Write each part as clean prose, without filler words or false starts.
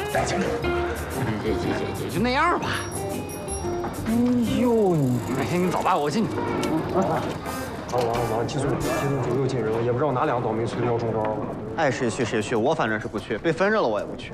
再清楚。也就那样吧。 哎呦， 你走吧，我进去。 完，集中组又进人了，也不知道哪两个倒霉催要中招了。 爱谁去谁去，我反正是不去，被分着了我也不去。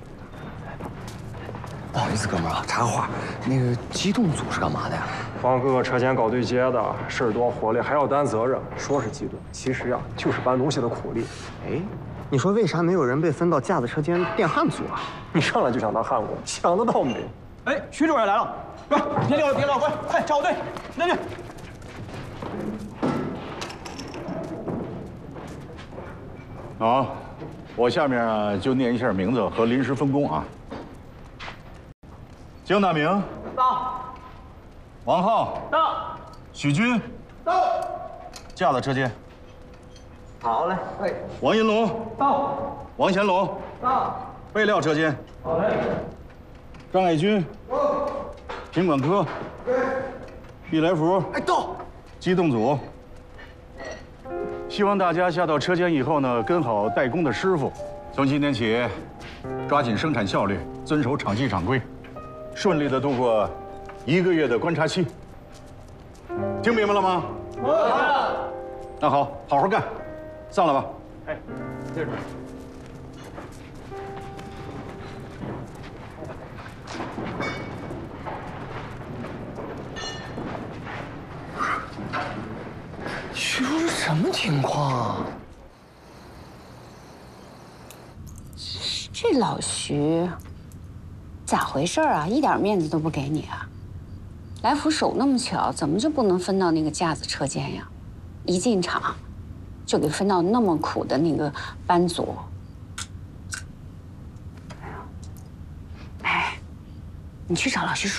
不好意思，哥们儿啊，插个话，那个机动组是干嘛的呀？ 帮各个车间搞对接的，事儿多活力，还要担责任。说是机动，其实啊就是搬东西的苦力。 哎，你说为啥没有人被分到架子车间电焊组啊？ 你上来就想当焊工，想得到美！ 哎，徐主任来了，别撂了，快插好队，进去。 好，我下面啊就念一下名字和临时分工啊。江大明到。 王浩到。 许军到。 架子车间。 好嘞， 哎。 王银龙到。 王贤龙到。 备料车间。 好嘞。 张爱军品管科。毕来福到。 机动组。希望大家下到车间以后呢，跟好代工的师傅，从今天起，抓紧生产效率，遵守厂纪厂规，顺利的度过1个月的观察期。听明白了吗？明白了。那好，好好干，上来吧。 哎，谢主任。 徐叔是什么情况啊？ 这老徐，咋回事啊？一点面子都不给你啊！来福手那么巧，怎么就不能分到那个架子车间呀？一进厂，就给分到那么苦的那个班组。哎，你去找老徐说。